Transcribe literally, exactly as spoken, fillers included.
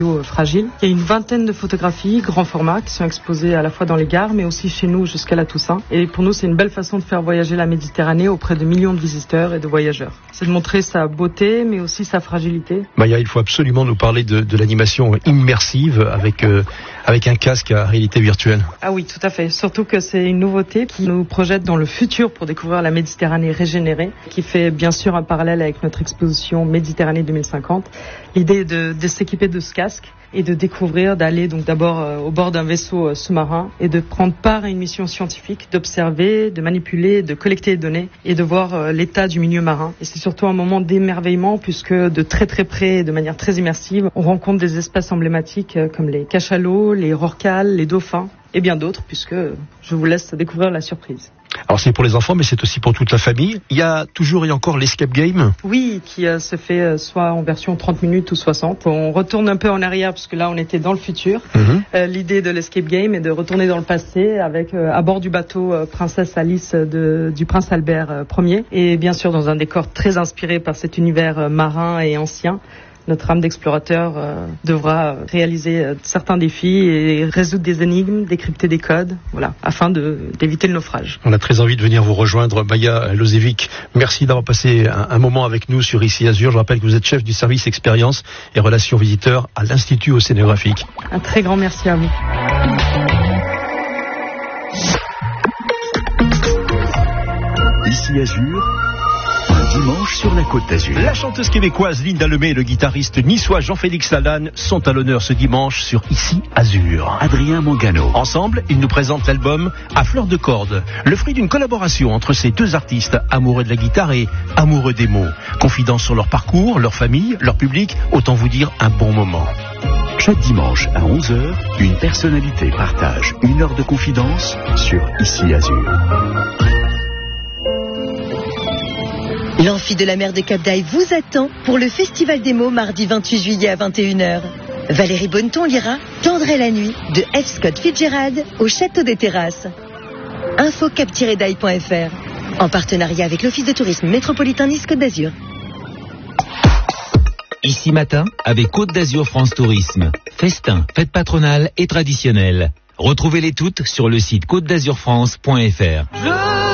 fragile. Il y a une vingtaine de photographies grand format qui sont exposées à la fois dans les gares mais aussi chez nous jusqu'à la Toussaint. Et pour nous, c'est une belle façon de faire voyager la Méditerranée auprès de millions de visiteurs et de voyageurs. C'est de montrer sa beauté mais aussi sa fragilité. Maya, il faut absolument nous parler de, de l'animation immersive avec, euh, avec un casque à réalité virtuelle. Ah oui, tout à fait. Surtout que c'est une nouveauté qui nous projette dans le futur pour découvrir la Méditerranée régénérée, qui fait bien sûr un parallèle avec notre exposition Méditerranée deux mille cinquante. L'idée est de, de s'équiper de ce casque et de découvrir, d'aller donc d'abord euh, au bord d'un vaisseau euh, sous-marin et de prendre part à une mission scientifique, d'observer, de manipuler, de collecter les données et de voir euh, l'état du milieu marin. Et c'est surtout un moment d'émerveillement puisque de très très près et de manière très immersive, on rencontre des espèces emblématiques euh, comme les cachalots, les rorquals, les dauphins et bien d'autres puisque je vous laisse découvrir la surprise. Alors c'est pour les enfants mais c'est aussi pour toute la famille. Il y a toujours et encore l'escape game. Oui, qui euh, se fait euh, soit en version trente minutes ou soixante. On retourne un peu en arrière parce que là on était dans le futur. Mmh. Euh, l'idée de l'escape game est de retourner dans le passé avec euh, à bord du bateau euh, Princesse Alice de, du Prince Albert euh, Ier et bien sûr dans un décor très inspiré par cet univers euh, marin et ancien. Notre âme d'explorateur euh, devra réaliser euh, certains défis et résoudre des énigmes, décrypter des codes, voilà, afin de, d'éviter le naufrage. On a très envie de venir vous rejoindre, Maya Lozevic. Merci d'avoir passé un, un moment avec nous sur Ici Azur. Je rappelle que vous êtes chef du service expérience et relations visiteurs à l'Institut océanographique. Un très grand merci à vous. Ici Azur. Dimanche sur la Côte d'Azur. La chanteuse québécoise Linda Lemay et le guitariste niçois Jean-Félix Lalanne sont à l'honneur ce dimanche sur Ici Azur. Adrien Mangano. Ensemble, ils nous présentent l'album À fleur de corde, le fruit d'une collaboration entre ces deux artistes amoureux de la guitare et amoureux des mots. Confidence sur leur parcours, leur famille, leur public, autant vous dire un bon moment. Chaque dimanche à onze heures, une personnalité partage une heure de confidence sur Ici Azur. L'Amphi de la mer de Cap-d'Aille vous attend pour le Festival des mots mardi vingt-huit juillet à vingt et une heures. Valérie Bonneton lira Tendre est la nuit de F. Scott Fitzgerald au Château des Terrasses. info cap tiret daille point f r en partenariat avec l'Office de tourisme métropolitain Nice-Côte d'Azur. Ici matin avec Côte d'Azur France Tourisme. Festin, fête patronale et traditionnelle. Retrouvez-les toutes sur le site côte d'azur france point f r.